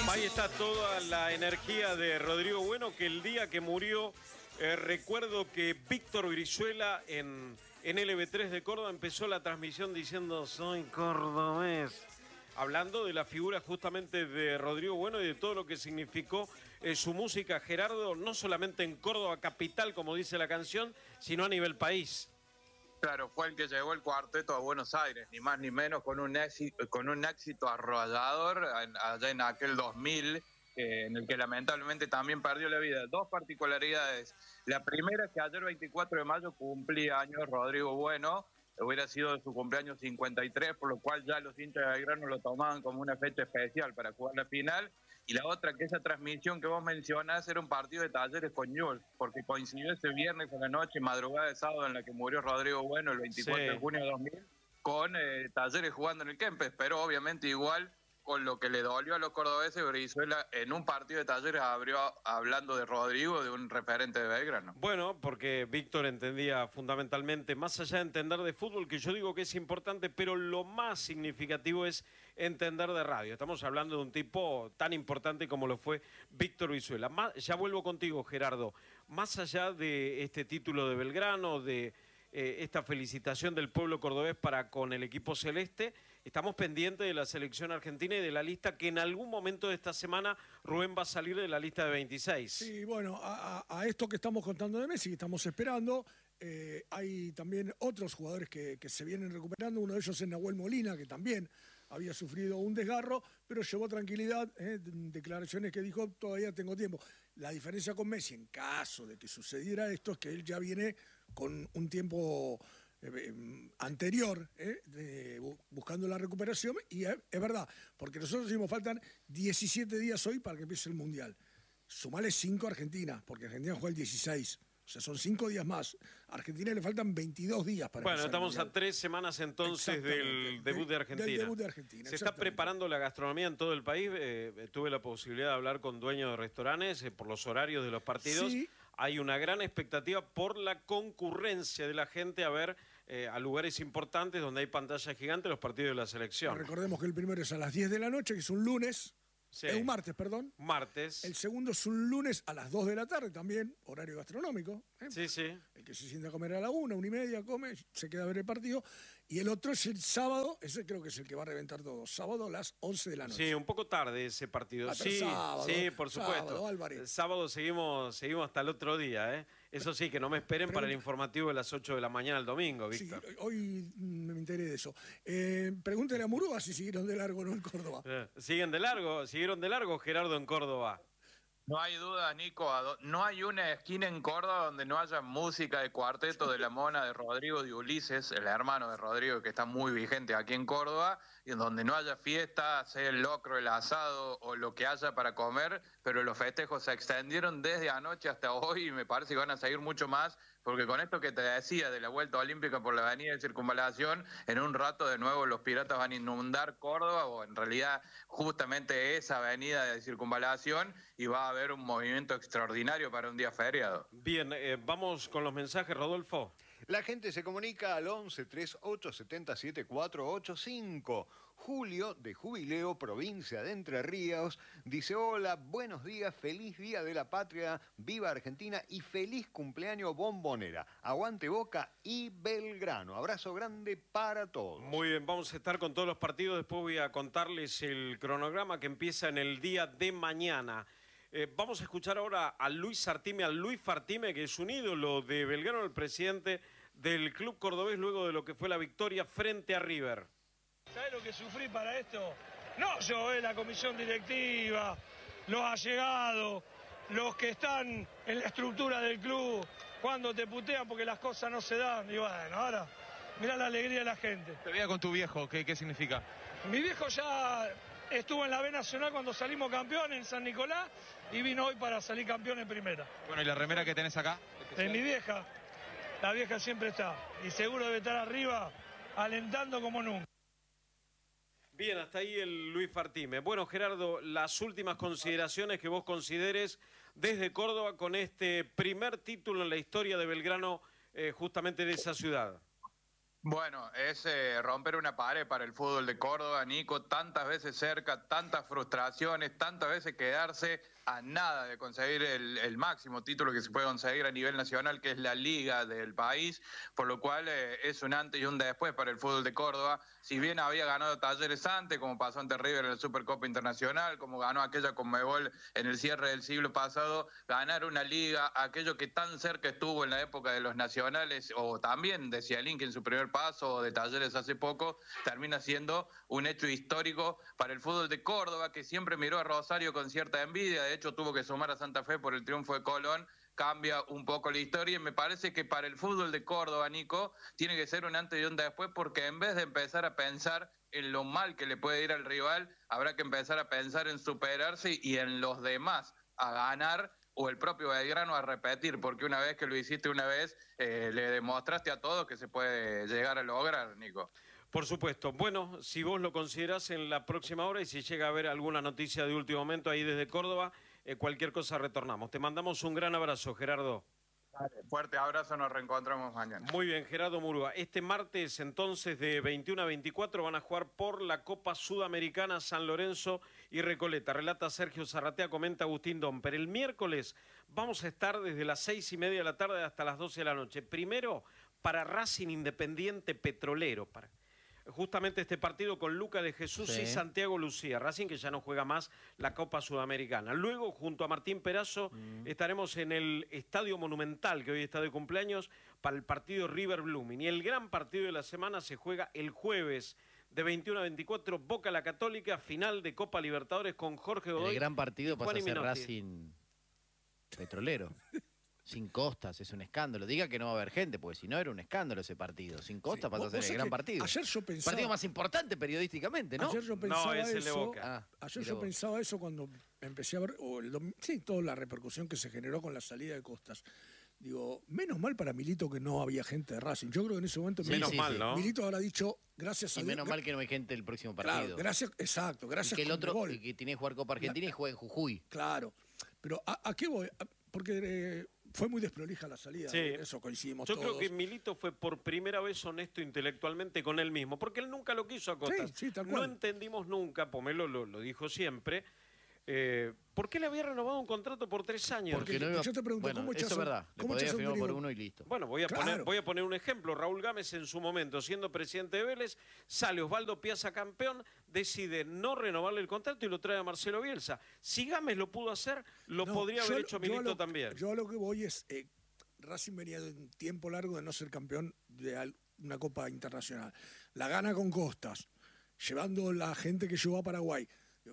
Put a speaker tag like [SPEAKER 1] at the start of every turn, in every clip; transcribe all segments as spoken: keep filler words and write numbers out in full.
[SPEAKER 1] Ahí está toda la energía de Rodrigo Bueno, que el día que murió, eh, recuerdo que Víctor Brizuela en, en L B tres de Córdoba empezó la transmisión diciendo soy cordobés, hablando de la figura justamente de Rodrigo Bueno y de todo lo que significó eh, su música, Gerardo, no solamente en Córdoba capital, como dice la canción, sino a nivel país.
[SPEAKER 2] Claro, fue el que llevó el cuarteto a Buenos Aires, ni más ni menos, con un éxito, con un éxito arrollador en, allá en aquel dos mil, eh, en el que lamentablemente también perdió la vida. Dos particularidades. La primera es que ayer, veinticuatro de mayo, cumplía años Rodrigo Bueno, hubiera sido su cumpleaños cincuenta y tres, por lo cual ya los hinchas de Belgrano lo tomaban como una fecha especial para jugar la final. Y la otra, que esa transmisión que vos mencionás era un partido de Talleres con Newell's, porque coincidió ese viernes a la noche, madrugada de sábado, en la que murió Rodrigo Bueno, el veinticuatro sí. de junio de dos mil, con eh, Talleres jugando en el Kempes, pero obviamente igual con lo que le dolió a los cordobeses, Brizuela en un partido de Talleres abrió hablando de Rodrigo, de un referente de Belgrano.
[SPEAKER 1] Bueno, porque Víctor entendía fundamentalmente, más allá de entender de fútbol, que yo digo que es importante, pero lo más significativo es entender de radio. Estamos hablando de un tipo tan importante como lo fue Víctor Brizuela. Más, ya vuelvo contigo, Gerardo. Más allá de este título de Belgrano, de eh, esta felicitación del pueblo cordobés para con el equipo celeste, estamos pendientes de la selección argentina y de la lista que en algún momento de esta semana Rubén va a salir de la lista de veintiséis.
[SPEAKER 3] Sí, bueno, a, a esto que estamos contando de Messi, que estamos esperando, eh, hay también otros jugadores que, que se vienen recuperando. Uno de ellos es Nahuel Molina, que también había sufrido un desgarro, pero llevó tranquilidad, eh, declaraciones que dijo, todavía tengo tiempo. La diferencia con Messi, en caso de que sucediera esto, es que él ya viene con un tiempo Eh, anterior, eh, de, buscando la recuperación, y es, es verdad, porque nosotros decimos faltan diecisiete días hoy para que empiece el Mundial. Sumale cinco a Argentina, porque Argentina juega el dieciséis. O sea, son cinco días más. A Argentina le faltan veintidós días para
[SPEAKER 1] Bueno,
[SPEAKER 3] empezar
[SPEAKER 1] estamos a tres semanas entonces del debut de Argentina.
[SPEAKER 3] Del debut de Argentina.
[SPEAKER 1] Se está preparando la gastronomía en todo el país. Eh, tuve la posibilidad de hablar con dueños de restaurantes eh, por los horarios de los partidos. Sí. Hay una gran expectativa por la concurrencia de la gente a ver eh, a lugares importantes donde hay pantalla gigante los partidos de la selección.
[SPEAKER 3] Recordemos que el primero es a las diez de la noche, que es un lunes.
[SPEAKER 1] Sí.
[SPEAKER 3] Es un martes, perdón.
[SPEAKER 1] Martes.
[SPEAKER 3] El segundo es un lunes a las dos de la tarde también, horario gastronómico. ¿eh?
[SPEAKER 1] Sí, sí.
[SPEAKER 3] El que se sienta a comer a la una, una y media, come, se queda a ver el partido. Y el otro es el sábado, ese creo que es el que va a reventar todo. Sábado a las once de la noche.
[SPEAKER 1] Sí, un poco tarde ese partido.
[SPEAKER 3] Ah,
[SPEAKER 1] sí,
[SPEAKER 3] sábado,
[SPEAKER 1] sí, por supuesto.
[SPEAKER 3] Sábado,
[SPEAKER 1] sábado seguimos, seguimos hasta el otro día, ¿eh? Eso sí, que no me esperen Pregunta. para el informativo de las ocho de la mañana el domingo, Víctor.
[SPEAKER 3] Sí, hoy me enteré de eso. Eh, pregúntale a Murúa si siguieron de largo o no en Córdoba.
[SPEAKER 1] Eh, ¿Siguen de largo? ¿Siguieron de largo, Gerardo, en Córdoba?
[SPEAKER 2] No hay duda, Nico, no hay una esquina en Córdoba donde no haya música de cuarteto de La Mona, de Rodrigo, de Ulises, el hermano de Rodrigo, que está muy vigente aquí en Córdoba, y en donde no haya fiesta, sea el locro, el asado o lo que haya para comer, pero los festejos se extendieron desde anoche hasta hoy y me parece que van a seguir mucho más, porque con esto que te decía de la vuelta olímpica por la avenida de Circunvalación, en un rato de nuevo los piratas van a inundar Córdoba, o en realidad justamente esa avenida de Circunvalación, y va a haber un movimiento extraordinario para un día feriado.
[SPEAKER 1] Bien, eh, vamos con los mensajes, Rodolfo.
[SPEAKER 4] La gente se comunica al once, treinta y ocho, setenta y siete, cuatrocientos ochenta y cinco. Julio, de Jubileo, provincia de Entre Ríos, dice: hola, buenos días, feliz Día de la Patria, viva Argentina y feliz cumpleaños Bombonera. Aguante Boca y Belgrano. Abrazo grande para todos.
[SPEAKER 1] Muy bien, vamos a estar con todos los partidos. Después voy a contarles el cronograma que empieza en el día de mañana. Eh, vamos a escuchar ahora a Luis Artime, a Luis Fartime, que es un ídolo de Belgrano, el presidente del club cordobés luego de lo que fue la victoria frente a River.
[SPEAKER 5] ¿Sabés lo que sufrí para esto? No yo, eh, la comisión directiva, los allegados, los que están en la estructura del club, cuando te putean porque las cosas no se dan. Y bueno, ahora mirá la alegría de la gente.
[SPEAKER 6] Te veía con tu viejo, ¿qué, qué significa?
[SPEAKER 5] Mi viejo ya estuvo en la B Nacional cuando salimos campeones en San Nicolás y vino hoy para salir campeón en primera.
[SPEAKER 6] Bueno, ¿y la remera que tenés acá?
[SPEAKER 5] De mi vieja. La vieja siempre está y seguro debe estar arriba alentando como nunca.
[SPEAKER 1] Bien, hasta ahí el Luis Fartime. Bueno, Gerardo, las últimas consideraciones que vos consideres desde Córdoba con este primer título en la historia de Belgrano, eh, justamente de esa ciudad.
[SPEAKER 2] Bueno, es eh, romper una pared para el fútbol de Córdoba, Nico, tantas veces cerca, tantas frustraciones, tantas veces quedarse a nada de conseguir el, el máximo título que se puede conseguir a nivel nacional, que es la liga del país, por lo cual eh, es un antes y un después para el fútbol de Córdoba. Si bien había ganado Talleres antes, como pasó ante River en la Supercopa Internacional, como ganó aquella Conmebol en el cierre del siglo pasado, ganar una liga, aquello que tan cerca estuvo en la época de los nacionales, o también de Cialín, que en su primer paso de Talleres hace poco, termina siendo un hecho histórico para el fútbol de Córdoba, que siempre miró a Rosario con cierta envidia. De hecho tuvo que sumar a Santa Fe por el triunfo de Colón. Cambia un poco la historia y me parece que para el fútbol de Córdoba, Nico, tiene que ser un antes y un después, porque en vez de empezar a pensar en lo mal que le puede ir al rival, habrá que empezar a pensar en superarse y en los demás a ganar, o el propio Belgrano a repetir, porque una vez que lo hiciste una vez, eh, le demostraste a todos que se puede llegar a lograr, Nico.
[SPEAKER 1] Por supuesto. Bueno, si vos lo considerás en la próxima hora y si llega a haber alguna noticia de último momento ahí desde Córdoba, eh, cualquier cosa retornamos. Te mandamos un gran abrazo, Gerardo.
[SPEAKER 2] Fuerte abrazo, nos reencontramos mañana.
[SPEAKER 1] Muy bien, Gerardo Murúa. Este martes, entonces, de veintiuno a veinticuatro, van a jugar por la Copa Sudamericana San Lorenzo y Recoleta. Relata Sergio Zarratea, comenta Agustín Domper. El miércoles vamos a estar desde las seis y media de la tarde hasta las doce de la noche. Primero, para Racing Independiente Petrolero, para... justamente este partido con Luca de Jesús sí. y Santiago Lucía. Racing que ya no juega más la Copa Sudamericana. Luego, junto a Martín Perazo, mm. estaremos en el Estadio Monumental, que hoy está de cumpleaños, para el partido River Blooming. Y el gran partido de la semana se juega el jueves de veintiuno a veinticuatro, Boca La Católica, final de Copa Libertadores con Jorge Godoy.
[SPEAKER 7] El gran partido pasa a ser Racing Petrolero. Sin Costas, es un escándalo. Diga que no va a haber gente, porque si no era un escándalo ese partido. Sin Costas sí. pasa a ser el gran partido.
[SPEAKER 3] Ayer yo pensaba...
[SPEAKER 7] El partido más importante periodísticamente, ¿no?
[SPEAKER 3] Ayer yo pensaba
[SPEAKER 1] no, es el
[SPEAKER 3] eso.
[SPEAKER 1] de Boca.
[SPEAKER 3] Ah, ayer yo vos. pensaba eso cuando empecé a ver, o el, sí, toda la repercusión que se generó con la salida de Costas. Digo, menos mal para Milito que no había gente de Racing. Yo creo que en ese momento...
[SPEAKER 1] Sí, menos sí, mal, sí. ¿no?
[SPEAKER 3] Milito habrá dicho, gracias a
[SPEAKER 7] y
[SPEAKER 3] Dios...
[SPEAKER 7] menos mal que no hay gente el próximo partido.
[SPEAKER 3] Claro, gracias, exacto, gracias
[SPEAKER 7] y que el otro,
[SPEAKER 3] gol.
[SPEAKER 7] y que tiene que jugar Copa Argentina la, y juega en Jujuy.
[SPEAKER 3] Claro, pero ¿a, a qué voy? A, porque... Eh, fue muy desprolija la salida,
[SPEAKER 1] sí.
[SPEAKER 3] eso coincidimos
[SPEAKER 1] Yo
[SPEAKER 3] todos.
[SPEAKER 1] creo que Milito fue por primera vez honesto intelectualmente con él mismo, porque él nunca lo quiso a Costas.
[SPEAKER 3] Sí, sí, tal cual.
[SPEAKER 1] No entendimos nunca, Pomelo lo, lo dijo siempre, eh, ¿por qué le había renovado un contrato por tres años?
[SPEAKER 7] Porque no iba...
[SPEAKER 3] Yo te pregunto,
[SPEAKER 7] bueno,
[SPEAKER 3] ¿cómo echas
[SPEAKER 7] eso es verdad, le podía firmar por uno y listo.
[SPEAKER 1] Bueno, voy a,
[SPEAKER 3] claro.
[SPEAKER 1] poner, voy a poner un ejemplo. Raúl Gámez en su momento, siendo presidente de Vélez, sale Osvaldo Piazza campeón, decide no renovarle el contrato y lo trae a Marcelo Bielsa. Si Gámez lo pudo hacer, lo
[SPEAKER 3] no,
[SPEAKER 1] podría
[SPEAKER 3] yo,
[SPEAKER 1] haber hecho Milito
[SPEAKER 3] lo,
[SPEAKER 1] también.
[SPEAKER 3] Yo a lo que voy es, eh, Racing venía de un tiempo largo de no ser campeón de una Copa Internacional. La gana con Costas, llevando la gente que llevó a Paraguay.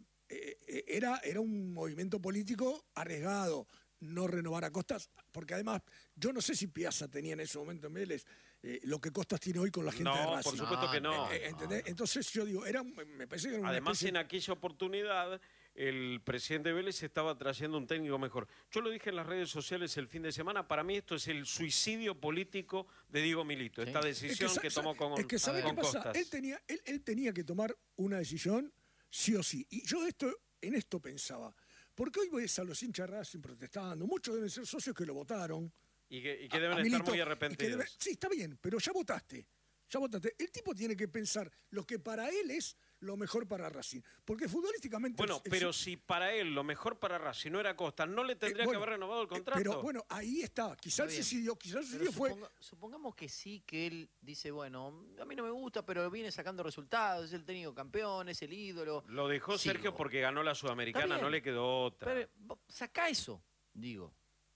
[SPEAKER 3] Eh, era, era un movimiento político arriesgado no renovar a Costas, porque además yo no sé si Piazza tenía en ese momento en Vélez eh, lo que Costas tiene hoy con la gente
[SPEAKER 1] no,
[SPEAKER 3] de Racing.
[SPEAKER 1] por supuesto
[SPEAKER 7] no,
[SPEAKER 1] que no.
[SPEAKER 3] Eh, ¿entendés? Entonces yo digo, era, me parece que era una
[SPEAKER 1] Además,
[SPEAKER 3] especie...
[SPEAKER 1] en aquella oportunidad, el presidente de Vélez estaba trayendo un técnico mejor. Yo lo dije en las redes sociales el fin de semana, para mí esto es el suicidio político de Diego Milito, sí. esta decisión es que, que tomó con,
[SPEAKER 3] es que ¿sabe
[SPEAKER 1] con
[SPEAKER 3] qué pasa?
[SPEAKER 1] Costas.
[SPEAKER 3] Él tenía, él, él tenía que tomar una decisión sí o sí. Y yo esto, en esto pensaba, porque hoy ves a los hinchas Racing protestando, muchos deben ser socios que lo votaron.
[SPEAKER 1] Y que, y que deben
[SPEAKER 3] a, a
[SPEAKER 1] estar
[SPEAKER 3] Milito,
[SPEAKER 1] muy arrepentidos.
[SPEAKER 3] Debe, sí, está bien, pero ya votaste. Ya votaste. El tipo tiene que pensar lo que para él es lo mejor para Racing. Porque futbolísticamente...
[SPEAKER 1] Bueno,
[SPEAKER 3] el, el,
[SPEAKER 1] pero si para él lo mejor para Racing no era Costa, ¿no le tendría eh, bueno, que haber renovado el contrato?
[SPEAKER 3] Pero bueno, ahí está. Quizás el suicidio, quizás el suicidio fue...
[SPEAKER 7] Suponga, supongamos que sí, que él dice, bueno, a mí no me gusta, pero viene sacando resultados, es el técnico campeón, es el ídolo.
[SPEAKER 1] Lo dejó
[SPEAKER 7] Sigo.
[SPEAKER 1] Sergio porque ganó la Sudamericana, no le quedó otra.
[SPEAKER 7] Pero, saca eso, digo.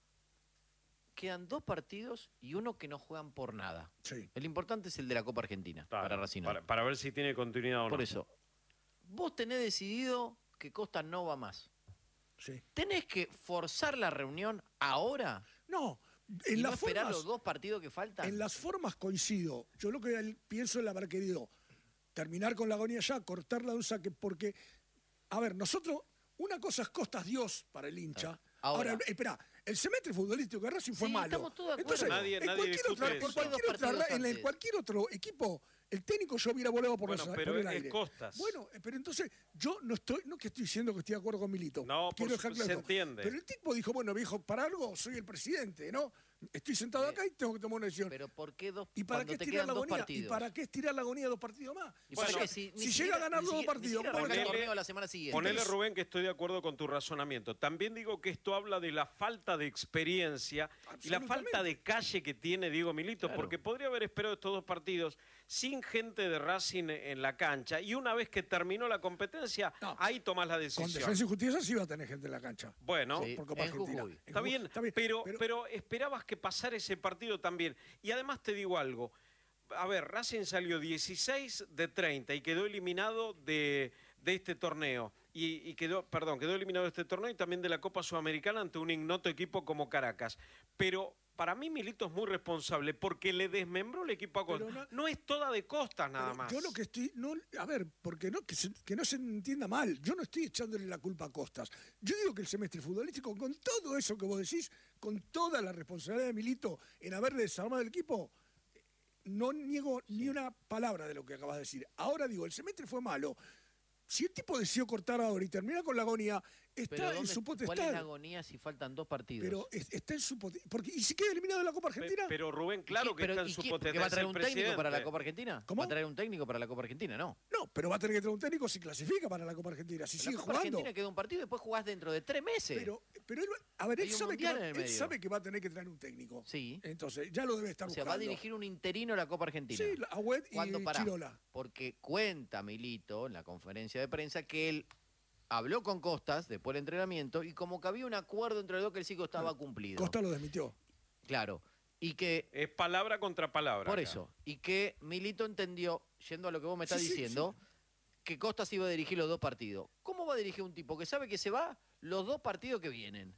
[SPEAKER 7] Quedan dos partidos y uno que no juegan por nada.
[SPEAKER 3] Sí.
[SPEAKER 7] El importante es el de la Copa Argentina,
[SPEAKER 1] claro,
[SPEAKER 7] para Racing.
[SPEAKER 1] Para, para ver si tiene continuidad o no.
[SPEAKER 7] Por eso, vos tenés decidido que Costa no va más.
[SPEAKER 3] Sí.
[SPEAKER 7] ¿Tenés que forzar la reunión ahora?
[SPEAKER 3] No. En
[SPEAKER 7] ¿Y
[SPEAKER 3] las
[SPEAKER 7] no esperar
[SPEAKER 3] formas,
[SPEAKER 7] los dos partidos que faltan?
[SPEAKER 3] En las formas coincido. Yo lo que pienso es haber querido terminar con la agonía ya, cortarla de un saque, porque, a ver, nosotros, una cosa es Costas Dios para el hincha. Ahora, Ahora espera, el semestre futbolístico de Racing fue
[SPEAKER 7] sí,
[SPEAKER 3] malo.
[SPEAKER 7] Estamos todos de acuerdo.
[SPEAKER 3] Entonces,
[SPEAKER 1] nadie,
[SPEAKER 3] en,
[SPEAKER 1] nadie
[SPEAKER 3] cualquier otra,
[SPEAKER 1] eso.
[SPEAKER 3] por cualquier otra, en el, cualquier otro equipo, el técnico yo hubiera volado por,
[SPEAKER 1] bueno,
[SPEAKER 3] los,
[SPEAKER 1] pero
[SPEAKER 3] por el
[SPEAKER 1] es
[SPEAKER 3] aire.
[SPEAKER 1] Costas.
[SPEAKER 3] Bueno, pero entonces yo no estoy, no que estoy diciendo que estoy de acuerdo con Milito.
[SPEAKER 1] No,
[SPEAKER 3] quiero
[SPEAKER 1] por
[SPEAKER 3] dejar
[SPEAKER 1] su,
[SPEAKER 3] claro.
[SPEAKER 1] se entiende.
[SPEAKER 3] Pero el tipo dijo, bueno, viejo, para algo soy el presidente, ¿no? Estoy sentado acá y tengo que tomar una decisión.
[SPEAKER 7] Pero ¿por qué dos
[SPEAKER 3] ¿Y para
[SPEAKER 7] cuando
[SPEAKER 3] qué
[SPEAKER 7] te
[SPEAKER 3] estirar
[SPEAKER 7] quedan
[SPEAKER 3] la
[SPEAKER 7] dos
[SPEAKER 3] agonía? ¿Y
[SPEAKER 7] partidos?
[SPEAKER 3] para qué estirar la agonía dos partidos más?
[SPEAKER 7] Y
[SPEAKER 3] Si
[SPEAKER 7] para
[SPEAKER 3] llega-
[SPEAKER 7] que si, ni
[SPEAKER 3] si
[SPEAKER 7] siquiera-
[SPEAKER 3] llega a ganar
[SPEAKER 7] ni
[SPEAKER 3] los dos
[SPEAKER 7] siquiera- ni
[SPEAKER 3] partidos,
[SPEAKER 7] siquiera
[SPEAKER 3] ¿cómo
[SPEAKER 7] arranca el
[SPEAKER 1] Ponele-
[SPEAKER 7] torneo la semana siguiente.
[SPEAKER 1] Ponele, Rubén, que estoy de acuerdo con tu razonamiento. También digo que esto habla de la falta de experiencia y la falta de calle que tiene Diego Milito,
[SPEAKER 7] Claro.
[SPEAKER 1] porque podría haber esperado estos dos partidos sin gente de Racing en la cancha y una vez que terminó la competencia,
[SPEAKER 3] No.
[SPEAKER 1] ahí tomás la
[SPEAKER 3] Con
[SPEAKER 1] decisión.
[SPEAKER 3] Defensa y Justicia sí va a tener gente en la cancha.
[SPEAKER 1] Bueno,
[SPEAKER 7] Sí.
[SPEAKER 3] Por Copa
[SPEAKER 7] en
[SPEAKER 3] Argentina.
[SPEAKER 7] Jujuy.
[SPEAKER 3] En
[SPEAKER 1] está
[SPEAKER 3] Jujuy,
[SPEAKER 1] bien,
[SPEAKER 3] está bien,
[SPEAKER 1] pero, pero esperabas que pasara ese partido también. Y además te digo algo. A ver, Racing salió dieciséis de treinta y quedó eliminado de, de este torneo. Y, y quedó, perdón, quedó eliminado de este torneo y también de la Copa Sudamericana ante un ignoto equipo como Caracas. Pero para mí Milito es muy responsable porque le desmembró el equipo a Costa.
[SPEAKER 3] Pero
[SPEAKER 1] No,
[SPEAKER 3] no-
[SPEAKER 1] es toda de Costas nada
[SPEAKER 3] Pero
[SPEAKER 1] más.
[SPEAKER 3] Yo lo que estoy, no, a ver, porque no, que, se- que no se entienda mal, yo no estoy echándole la culpa a Costas. Yo digo que el semestre futbolístico, con todo eso que vos decís, con toda la responsabilidad de Milito en haber desarmado el equipo, no niego ni una palabra de lo que acabas de decir. Ahora digo, el semestre fue malo. Si el tipo decidió cortar ahora y termina con la agonía,
[SPEAKER 7] Pero
[SPEAKER 3] está en
[SPEAKER 7] ¿dónde-
[SPEAKER 3] su
[SPEAKER 7] ¿Cuál es la
[SPEAKER 3] potestad.
[SPEAKER 7] agonía si faltan dos partidos?
[SPEAKER 3] Pero es- está en su potestad. Porque, ¿y si queda eliminado de la Copa
[SPEAKER 1] Pe-
[SPEAKER 3] Argentina?
[SPEAKER 1] Pero Rubén, claro
[SPEAKER 7] ¿Y
[SPEAKER 1] que
[SPEAKER 7] qué-
[SPEAKER 1] está
[SPEAKER 7] pero
[SPEAKER 1] en
[SPEAKER 7] ¿y
[SPEAKER 1] su
[SPEAKER 7] qué-
[SPEAKER 1] potestad.
[SPEAKER 7] ¿Que va a traer
[SPEAKER 1] es
[SPEAKER 7] un
[SPEAKER 1] el
[SPEAKER 7] técnico para la
[SPEAKER 1] presidente.
[SPEAKER 7] Copa Argentina?
[SPEAKER 3] ¿Cómo?
[SPEAKER 7] ¿Va a traer un técnico para la Copa Argentina? No.
[SPEAKER 3] No, pero va a tener que tener un técnico si clasifica para la Copa Argentina. Si
[SPEAKER 7] La
[SPEAKER 3] sigue
[SPEAKER 7] Copa
[SPEAKER 3] jugando.
[SPEAKER 7] Argentina queda un partido y después jugás dentro de tres meses.
[SPEAKER 3] Pero, pero él, a ver, él
[SPEAKER 7] Hay un
[SPEAKER 3] sabe, que
[SPEAKER 7] mundial
[SPEAKER 3] va,
[SPEAKER 7] en el
[SPEAKER 3] él
[SPEAKER 7] medio.
[SPEAKER 3] sabe que va a tener que traer un técnico.
[SPEAKER 7] Sí.
[SPEAKER 3] Entonces, ya lo debe estar
[SPEAKER 7] O sea, va a
[SPEAKER 3] buscando.
[SPEAKER 7] dirigir un interino la Copa Argentina.
[SPEAKER 3] Sí, la- Agüed y
[SPEAKER 7] ¿Cuándo pará?
[SPEAKER 3] Chirola.
[SPEAKER 7] Porque cuenta Milito en la conferencia de prensa que él habló con Costas después del entrenamiento y como que había un acuerdo entre los dos que el ciclo estaba cumplido.
[SPEAKER 3] Costa lo desmitió.
[SPEAKER 7] Claro. Y que,
[SPEAKER 1] Es palabra contra palabra.
[SPEAKER 7] por
[SPEAKER 1] acá.
[SPEAKER 7] eso, y que Milito entendió, yendo a lo que vos me estás
[SPEAKER 3] Sí, sí,
[SPEAKER 7] diciendo, que Costas iba a dirigir los dos partidos. ¿Cómo va a dirigir un tipo que sabe que se va los dos partidos que vienen?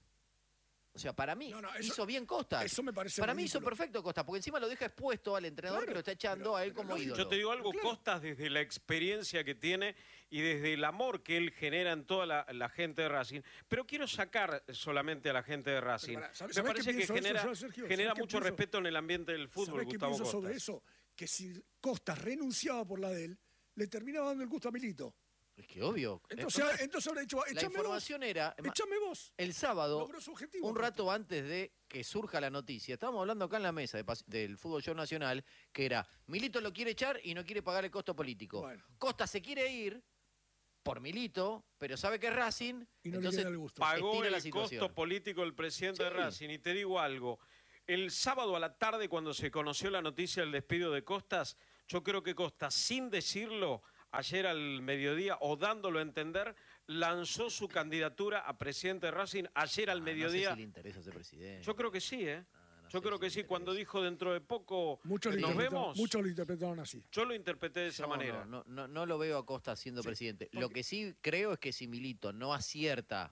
[SPEAKER 7] O sea, para mí
[SPEAKER 3] No, no, eso-
[SPEAKER 7] hizo bien Costas.
[SPEAKER 3] eso me parece
[SPEAKER 7] Para mí hizo
[SPEAKER 3] ridículo.
[SPEAKER 7] perfecto Costas, porque encima lo deja expuesto al entrenador
[SPEAKER 3] Claro,
[SPEAKER 7] que lo está echando
[SPEAKER 3] pero-
[SPEAKER 7] a él
[SPEAKER 3] pero
[SPEAKER 7] como
[SPEAKER 3] lógico.
[SPEAKER 7] ídolo.
[SPEAKER 1] Yo te digo algo,
[SPEAKER 3] Claro.
[SPEAKER 1] Costas, desde la experiencia que tiene y desde el amor que él genera en toda la, la gente de Racing, pero quiero sacar solamente a la gente de Racing.
[SPEAKER 3] Pero pará, ¿sabes-
[SPEAKER 1] Me
[SPEAKER 3] sabés qué
[SPEAKER 1] parece que
[SPEAKER 3] pienso de eso
[SPEAKER 1] genera,
[SPEAKER 3] yo, Sergio?
[SPEAKER 1] genera
[SPEAKER 3] ¿Sabés qué
[SPEAKER 1] mucho
[SPEAKER 3] pienso?
[SPEAKER 1] respeto en el ambiente del fútbol,
[SPEAKER 3] ¿Sabés qué
[SPEAKER 1] Gustavo
[SPEAKER 3] pienso
[SPEAKER 1] Costas.
[SPEAKER 3] sobre eso? Que si Costas renunciaba por la de él, le terminaba dando el gusto a Milito.
[SPEAKER 7] Es que obvio.
[SPEAKER 3] Entonces,
[SPEAKER 7] Es más,
[SPEAKER 3] entonces habrá dicho,
[SPEAKER 7] la
[SPEAKER 3] échame vos,
[SPEAKER 7] información era... es más,
[SPEAKER 3] échame vos.
[SPEAKER 7] el sábado,
[SPEAKER 3] Logró su objetivo.
[SPEAKER 7] un rato antes de que surja la noticia, estábamos hablando acá en la mesa de pas- del Fútbol Show Nacional, que era, Milito lo quiere echar y no quiere pagar el costo político.
[SPEAKER 3] Bueno.
[SPEAKER 7] Costa se quiere ir por Milito, pero sabe que es Racing,
[SPEAKER 3] Y no le
[SPEAKER 7] entonces
[SPEAKER 3] queda el gusto.
[SPEAKER 1] Pagó
[SPEAKER 7] estira la
[SPEAKER 1] el
[SPEAKER 7] situación.
[SPEAKER 1] costo político del presidente de
[SPEAKER 7] Sí.
[SPEAKER 1] Racing. Y te digo algo, el sábado a la tarde cuando se conoció la noticia del despido de Costas, yo creo que Costas, sin decirlo, ayer al mediodía o dándolo a entender, lanzó su candidatura a presidente de Racing ayer al
[SPEAKER 7] Ah,
[SPEAKER 1] mediodía.
[SPEAKER 7] No sé si le interesa ser presidente.
[SPEAKER 1] Yo creo que sí, ¿eh?
[SPEAKER 7] Ah, no
[SPEAKER 1] Yo
[SPEAKER 7] sé
[SPEAKER 1] creo
[SPEAKER 7] si
[SPEAKER 1] que
[SPEAKER 7] le
[SPEAKER 1] sí, cuando
[SPEAKER 7] interesa.
[SPEAKER 1] dijo dentro de poco
[SPEAKER 3] Muchos lo,
[SPEAKER 1] nos
[SPEAKER 3] interpretaron-
[SPEAKER 1] vemos,
[SPEAKER 3] muchos lo interpretaron así.
[SPEAKER 1] yo lo interpreté de esa
[SPEAKER 7] No,
[SPEAKER 1] manera.
[SPEAKER 7] No, no, no, no lo veo a Costa siendo
[SPEAKER 3] Sí,
[SPEAKER 7] presidente. Lo
[SPEAKER 3] porque-
[SPEAKER 7] que sí creo es que si Milito no acierta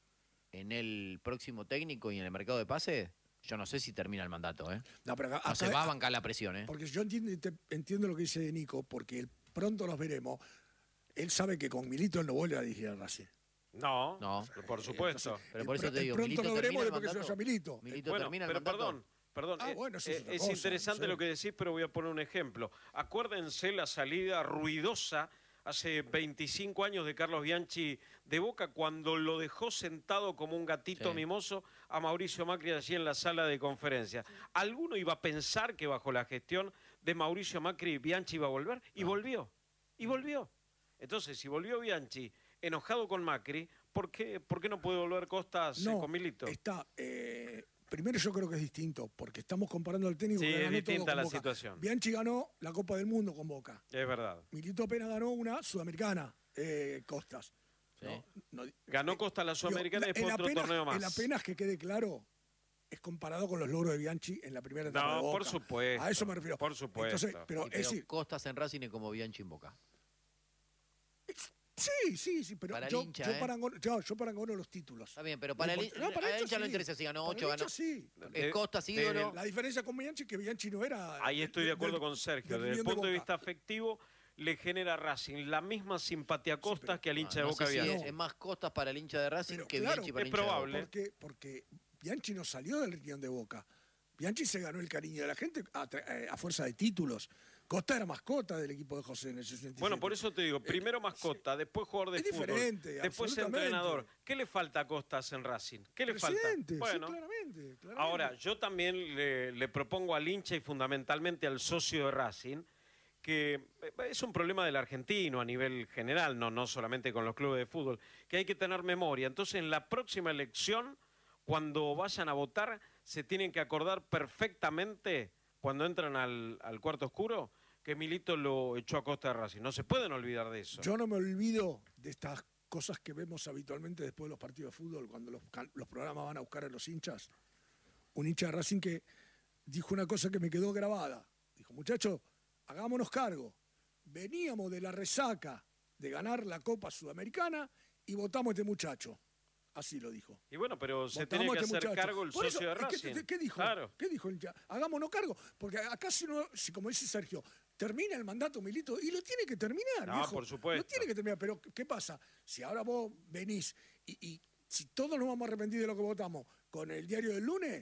[SPEAKER 7] en el próximo técnico y en el mercado de pase, yo no sé si termina el mandato, ¿eh?
[SPEAKER 3] No, pero acá-
[SPEAKER 7] No se
[SPEAKER 3] acá-
[SPEAKER 7] va a bancar la presión, ¿eh?
[SPEAKER 3] Porque yo entiendo, te- entiendo lo que dice Nico, porque él- pronto nos veremos. Él sabe que con Milito él no vuelve a dirigir a Racing.
[SPEAKER 1] No,
[SPEAKER 7] No.
[SPEAKER 1] por supuesto.
[SPEAKER 3] Entonces,
[SPEAKER 7] Pero
[SPEAKER 3] el
[SPEAKER 7] por eso
[SPEAKER 3] pro-
[SPEAKER 7] te
[SPEAKER 3] el
[SPEAKER 7] digo,
[SPEAKER 3] pronto
[SPEAKER 7] Milito
[SPEAKER 3] lo
[SPEAKER 7] termina
[SPEAKER 3] veremos
[SPEAKER 7] el
[SPEAKER 3] después que se
[SPEAKER 7] mandato.
[SPEAKER 3] vaya Milito.
[SPEAKER 7] Milito
[SPEAKER 1] Bueno,
[SPEAKER 7] termina el
[SPEAKER 1] pero
[SPEAKER 7] mandato.
[SPEAKER 1] perdón, perdón,
[SPEAKER 3] Ah,
[SPEAKER 1] eh,
[SPEAKER 3] bueno, eso es
[SPEAKER 1] eh,
[SPEAKER 3] otra
[SPEAKER 1] es
[SPEAKER 3] cosa,
[SPEAKER 1] interesante
[SPEAKER 3] no sé.
[SPEAKER 1] lo que decís, pero voy a poner un ejemplo. Acuérdense la salida ruidosa hace veinticinco años de Carlos Bianchi de Boca cuando lo dejó sentado como un gatito
[SPEAKER 7] Sí.
[SPEAKER 1] mimoso a Mauricio Macri allí en la sala de conferencias. ¿Alguno iba a pensar que bajo la gestión de Mauricio Macri Bianchi iba a volver? Y
[SPEAKER 7] No.
[SPEAKER 1] volvió, y volvió. Entonces, si volvió Bianchi enojado con Macri, ¿por qué, por qué no puede volver Costas eh,
[SPEAKER 3] No,
[SPEAKER 1] con Milito?
[SPEAKER 3] está. eh, primero yo creo que es distinto, porque estamos comparando al técnico
[SPEAKER 1] Sí,
[SPEAKER 3] que
[SPEAKER 1] es
[SPEAKER 3] ganó todo
[SPEAKER 1] distinta
[SPEAKER 3] con
[SPEAKER 1] la
[SPEAKER 3] Boca.
[SPEAKER 1] situación.
[SPEAKER 3] Bianchi ganó la Copa del Mundo con Boca.
[SPEAKER 1] Es verdad.
[SPEAKER 3] Milito apenas ganó una sudamericana, eh, Costas.
[SPEAKER 7] Sí.
[SPEAKER 3] ¿no? No,
[SPEAKER 1] Ganó Costa la Sudamericana y
[SPEAKER 3] Digo,
[SPEAKER 1] después
[SPEAKER 3] el
[SPEAKER 1] otro
[SPEAKER 3] apenas-
[SPEAKER 1] torneo más.
[SPEAKER 3] El apenas que quede claro es comparado con los logros de Bianchi en la primera etapa de
[SPEAKER 1] No,
[SPEAKER 3] Boca.
[SPEAKER 1] por supuesto.
[SPEAKER 3] A eso me refiero.
[SPEAKER 1] Por supuesto.
[SPEAKER 3] Entonces, pero
[SPEAKER 7] Sí,
[SPEAKER 3] es
[SPEAKER 7] pero
[SPEAKER 3] decir,
[SPEAKER 7] Costas en Racing es como Bianchi en Boca.
[SPEAKER 3] sí, sí, sí, pero
[SPEAKER 7] Para el
[SPEAKER 3] yo,
[SPEAKER 7] hincha,
[SPEAKER 3] yo,
[SPEAKER 7] ¿eh?
[SPEAKER 3] parangono, yo, yo parangono los títulos.
[SPEAKER 7] Está bien, pero para
[SPEAKER 3] No
[SPEAKER 7] el,
[SPEAKER 3] importa- no, para
[SPEAKER 7] a
[SPEAKER 3] el
[SPEAKER 7] el
[SPEAKER 3] hincha
[SPEAKER 7] hincha no le
[SPEAKER 3] sí.
[SPEAKER 7] interesa si ganó
[SPEAKER 3] Para el
[SPEAKER 7] ocho,
[SPEAKER 3] hincha
[SPEAKER 7] ganó.
[SPEAKER 3] sí.
[SPEAKER 7] Es
[SPEAKER 1] Eh,
[SPEAKER 7] Costas
[SPEAKER 1] desde
[SPEAKER 7] ídolo.
[SPEAKER 3] La diferencia con Bianchi es que Bianchi no era...
[SPEAKER 1] Ahí estoy de
[SPEAKER 3] del-
[SPEAKER 1] acuerdo
[SPEAKER 3] del-
[SPEAKER 1] con Sergio.
[SPEAKER 3] del
[SPEAKER 1] Desde el
[SPEAKER 3] Unión de
[SPEAKER 1] punto de
[SPEAKER 3] Boca.
[SPEAKER 1] vista afectivo, le genera a Racing la misma simpatía a Costas
[SPEAKER 3] pero-
[SPEAKER 1] que al
[SPEAKER 7] No,
[SPEAKER 1] hincha de
[SPEAKER 7] no
[SPEAKER 1] Boca
[SPEAKER 7] sé si
[SPEAKER 1] Bianchi.
[SPEAKER 7] es, es más Costas para el hincha de Racing
[SPEAKER 3] Pero
[SPEAKER 7] que
[SPEAKER 3] claro,
[SPEAKER 7] Bianchi para el
[SPEAKER 1] es
[SPEAKER 7] hincha de Boca.
[SPEAKER 1] probable.
[SPEAKER 3] Porque, porque Bianchi no salió del riñón de Boca. Bianchi se ganó el cariño de la gente a, tra- eh, a fuerza de títulos. Costa era mascota del equipo de José en el sesenta y siete.
[SPEAKER 1] Bueno, por eso te digo, primero mascota, después jugador de
[SPEAKER 3] es
[SPEAKER 1] fútbol,
[SPEAKER 3] diferente,
[SPEAKER 1] después
[SPEAKER 3] absolutamente.
[SPEAKER 1] entrenador. ¿Qué le falta a Costas en Racing? ¿Qué le
[SPEAKER 3] Presidente,
[SPEAKER 1] falta? Bueno,
[SPEAKER 3] sí, claramente, claramente.
[SPEAKER 1] ahora, yo también le, le propongo al hincha y fundamentalmente al socio de Racing que es un problema del argentino a nivel general, no, no solamente con los clubes de fútbol, que hay que tener memoria. Entonces, en la próxima elección, cuando vayan a votar, se tienen que acordar perfectamente, cuando entran al, al cuarto oscuro, que Milito lo echó a costa de Racing. No se pueden olvidar de eso.
[SPEAKER 3] Yo no me olvido de estas cosas que vemos habitualmente después de los partidos de fútbol, cuando los, los programas van a buscar a los hinchas. Un hincha de Racing que dijo una cosa que me quedó grabada. Dijo, muchachos, hagámonos cargo. Veníamos de la resaca de ganar la Copa Sudamericana y votamos a este muchacho. Así lo dijo.
[SPEAKER 1] Y bueno, pero se
[SPEAKER 3] Votamos
[SPEAKER 1] tiene que
[SPEAKER 3] a este
[SPEAKER 1] hacer
[SPEAKER 3] muchacho.
[SPEAKER 1] cargo el
[SPEAKER 3] Por
[SPEAKER 1] socio
[SPEAKER 3] eso,
[SPEAKER 1] de
[SPEAKER 3] ¿qué-
[SPEAKER 1] Racing.
[SPEAKER 3] ¿Qué, dijo?
[SPEAKER 1] Claro.
[SPEAKER 3] ¿Qué dijo el hincha? Hagámonos cargo. Porque acá, si, no, si como dice Sergio, termina el mandato Milito y lo tiene que terminar.
[SPEAKER 1] No,
[SPEAKER 3] viejo.
[SPEAKER 1] por supuesto.
[SPEAKER 3] Lo tiene que terminar. Pero, ¿qué pasa? Si ahora vos venís y, y si todos nos vamos a arrepentir de lo que votamos con el diario del lunes,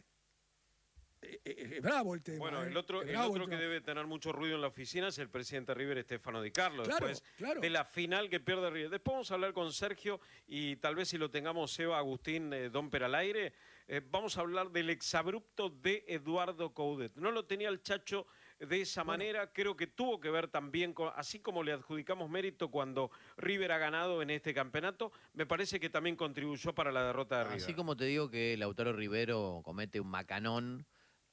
[SPEAKER 3] eh, eh, es bravo el tema.
[SPEAKER 1] Bueno,
[SPEAKER 3] eh.
[SPEAKER 1] el otro,
[SPEAKER 3] Es
[SPEAKER 1] el
[SPEAKER 3] bravo
[SPEAKER 1] otro
[SPEAKER 3] el
[SPEAKER 1] que
[SPEAKER 3] tema.
[SPEAKER 1] debe tener mucho ruido en la oficina es el presidente de River, Estefano Di Carlo,
[SPEAKER 3] Claro,
[SPEAKER 1] después
[SPEAKER 3] claro.
[SPEAKER 1] de la final que pierde River. Después vamos a hablar con Sergio y tal vez si lo tengamos Seba, Agustín, eh, Domper al aire, eh, vamos a hablar del exabrupto de Eduardo Coudet. No lo tenía el Chacho de esa
[SPEAKER 3] Bueno.
[SPEAKER 1] manera, creo que tuvo que ver también, con, así como le adjudicamos mérito cuando River ha ganado en este campeonato, me parece que también contribuyó para la derrota de River.
[SPEAKER 7] Así como te digo que Lautaro Rivero comete un macanón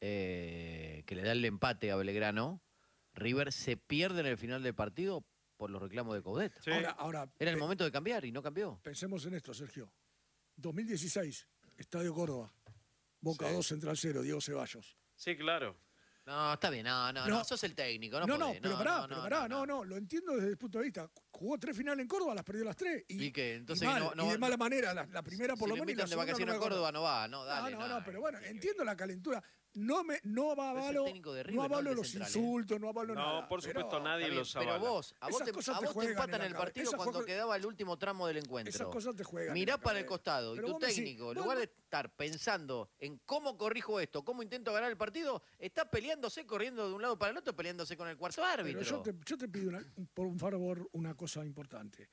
[SPEAKER 7] eh, que le da el empate a Belgrano, River se pierde en el final del partido por los reclamos de Coudet.
[SPEAKER 1] Sí.
[SPEAKER 3] Ahora, ahora
[SPEAKER 7] Era el
[SPEAKER 3] pe-
[SPEAKER 7] momento de cambiar y no cambió.
[SPEAKER 3] pensemos en esto, Sergio. dos mil dieciséis, Estadio Córdoba. Boca
[SPEAKER 1] Sí.
[SPEAKER 3] dos, Central cero, Diego Ceballos.
[SPEAKER 1] Sí, claro.
[SPEAKER 7] No, está bien, no, no, no,
[SPEAKER 3] No.
[SPEAKER 7] sos el técnico, no
[SPEAKER 3] No, no,
[SPEAKER 7] podés,
[SPEAKER 3] pero pará,
[SPEAKER 7] no,
[SPEAKER 3] pero
[SPEAKER 7] no,
[SPEAKER 3] pará,
[SPEAKER 7] no,
[SPEAKER 3] no, no, lo entiendo desde el punto de vista. Jugó tres finales en Córdoba, las perdió las tres. Y,
[SPEAKER 7] ¿Y qué? Entonces
[SPEAKER 3] y mal,
[SPEAKER 7] no- no-
[SPEAKER 3] y de mala manera, la, la primera por
[SPEAKER 7] Si
[SPEAKER 3] lo
[SPEAKER 7] lo
[SPEAKER 3] menos y la
[SPEAKER 7] invitan de
[SPEAKER 3] segunda
[SPEAKER 7] vacaciones
[SPEAKER 3] no
[SPEAKER 7] a
[SPEAKER 3] me acuerdo.
[SPEAKER 7] Córdoba, no va, no, dale,
[SPEAKER 3] no, no, no, pero bueno,
[SPEAKER 7] tiene que
[SPEAKER 3] entiendo la calentura. No me, no
[SPEAKER 7] Pero es el
[SPEAKER 3] avalo,
[SPEAKER 7] técnico de River,
[SPEAKER 3] no
[SPEAKER 7] no el
[SPEAKER 3] avalo
[SPEAKER 7] de
[SPEAKER 3] los
[SPEAKER 7] Central, ¿eh?
[SPEAKER 3] insultos, no avalo
[SPEAKER 1] No,
[SPEAKER 3] nada.
[SPEAKER 1] por
[SPEAKER 3] pero-
[SPEAKER 1] supuesto, nadie
[SPEAKER 7] Está bien,
[SPEAKER 1] los
[SPEAKER 7] pero
[SPEAKER 1] avala.
[SPEAKER 7] vos, a vos
[SPEAKER 3] Esas
[SPEAKER 7] te,
[SPEAKER 3] cosas
[SPEAKER 7] a
[SPEAKER 3] te
[SPEAKER 7] vos te
[SPEAKER 3] juegan
[SPEAKER 7] empatan
[SPEAKER 3] en
[SPEAKER 7] el
[SPEAKER 3] la
[SPEAKER 7] partido
[SPEAKER 3] cabeza,
[SPEAKER 7] cuando
[SPEAKER 3] esas
[SPEAKER 7] quedaba el último tramo del encuentro.
[SPEAKER 3] Esas cosas te juegan en
[SPEAKER 7] Mirá
[SPEAKER 3] la
[SPEAKER 7] para el
[SPEAKER 3] cabeza.
[SPEAKER 7] costado y
[SPEAKER 3] Pero
[SPEAKER 7] tu
[SPEAKER 3] vos me decís,
[SPEAKER 7] técnico, en
[SPEAKER 3] vos-
[SPEAKER 7] lugar de estar pensando en cómo corrijo esto, cómo intento ganar el partido, está peleándose, corriendo de un lado para el otro, peleándose con el cuarto árbitro.
[SPEAKER 3] Pero yo te, yo te pido una- por un favor una cosa importante.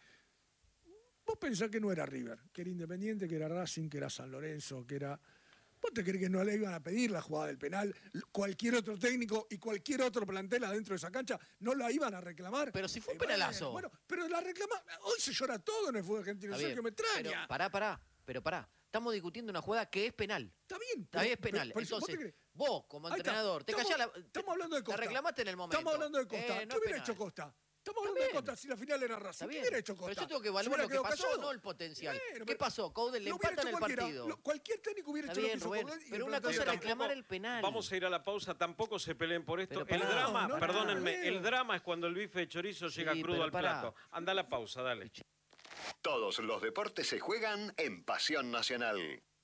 [SPEAKER 3] Vos pensás que no era River, que era Independiente, que era Racing, que era San Lorenzo, que era... ¿Vos te crees que no le iban a pedir la jugada del penal? Cualquier otro técnico y cualquier otro plantel adentro de esa cancha no la iban a reclamar.
[SPEAKER 7] Pero si fue un
[SPEAKER 3] Eh, bueno,
[SPEAKER 7] penalazo.
[SPEAKER 3] Bueno, pero la reclama... Hoy se llora todo en el fútbol argentino,
[SPEAKER 7] Está bien,
[SPEAKER 3] Sergio, me extraña.
[SPEAKER 7] pero pará, pará, pero pará. Estamos discutiendo una jugada que es penal.
[SPEAKER 3] Está bien.
[SPEAKER 7] Está bien, es penal.
[SPEAKER 3] pero- pero ¿vos te
[SPEAKER 7] Entonces,
[SPEAKER 3] crees?
[SPEAKER 7] vos, como
[SPEAKER 3] Ahí está.
[SPEAKER 7] entrenador, te
[SPEAKER 3] Estamos-
[SPEAKER 7] callás la.
[SPEAKER 3] Estamos hablando de
[SPEAKER 7] La
[SPEAKER 3] Costa.
[SPEAKER 7] reclamaste en el momento.
[SPEAKER 3] Estamos hablando de Costa.
[SPEAKER 7] Eh, no
[SPEAKER 3] ¿Qué
[SPEAKER 7] es
[SPEAKER 3] hubiera
[SPEAKER 7] penal.
[SPEAKER 3] hecho Costa? Estamos
[SPEAKER 7] Está
[SPEAKER 3] hablando de
[SPEAKER 7] bien.
[SPEAKER 3] Costa si la final era
[SPEAKER 7] Está
[SPEAKER 3] Racing. ¿Qué
[SPEAKER 7] bien.
[SPEAKER 3] hubiera hecho Costa?
[SPEAKER 7] Pero yo tengo que
[SPEAKER 3] ¿Se
[SPEAKER 7] evaluar
[SPEAKER 3] hubiera
[SPEAKER 7] lo que
[SPEAKER 3] quedado
[SPEAKER 7] pasó,
[SPEAKER 3] callado?
[SPEAKER 7] no el potencial.
[SPEAKER 3] Bueno,
[SPEAKER 7] ¿Qué
[SPEAKER 3] pero-
[SPEAKER 7] pasó? Coudet le
[SPEAKER 3] Lo hubiera
[SPEAKER 7] empatan
[SPEAKER 3] hecho
[SPEAKER 7] el
[SPEAKER 3] cualquiera.
[SPEAKER 7] partido.
[SPEAKER 3] Lo- cualquier técnico hubiera
[SPEAKER 7] Está
[SPEAKER 3] hecho
[SPEAKER 7] bien,
[SPEAKER 3] lo que hizo
[SPEAKER 7] Rubén,
[SPEAKER 3] Coudet y
[SPEAKER 7] pero
[SPEAKER 3] el
[SPEAKER 7] una
[SPEAKER 3] plantel
[SPEAKER 7] cosa es
[SPEAKER 3] tampoco.
[SPEAKER 7] reclamar el penal.
[SPEAKER 1] Vamos a ir a la pausa, tampoco se peleen por esto.
[SPEAKER 7] Pero
[SPEAKER 1] El
[SPEAKER 7] pará,
[SPEAKER 1] drama,
[SPEAKER 3] no, no,
[SPEAKER 1] perdónenme,
[SPEAKER 3] no,
[SPEAKER 1] el
[SPEAKER 3] no.
[SPEAKER 1] drama es cuando el bife de chorizo llega
[SPEAKER 7] Sí,
[SPEAKER 1] crudo
[SPEAKER 7] pero
[SPEAKER 1] al
[SPEAKER 7] pará.
[SPEAKER 1] plato. Anda a la pausa, dale.
[SPEAKER 4] Todos los deportes se juegan en Pasión Nacional.